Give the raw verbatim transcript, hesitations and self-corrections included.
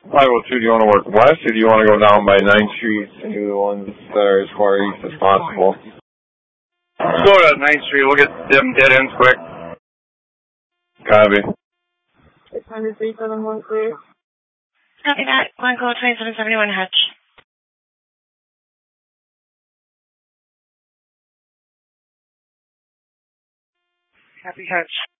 five oh two, do you want to work west, or do you want to go down by ninth Street to the ones that are as far east as possible? Let's go to ninth Street. We'll get them dead ends quick. Copy. six hundred three seven one clear. Copy that. One call twenty-seven seventy-one Hutch. Copy Hutch.